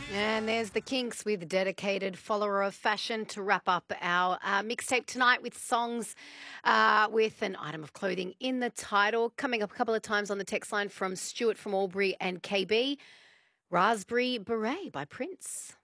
And there's the Kinks with Dedicated Follower of Fashion to wrap up our mixtape tonight with songs with an item of clothing in the title. Coming up a couple of times on the text line from Stuart from Albury and KB, Raspberry Beret by Prince.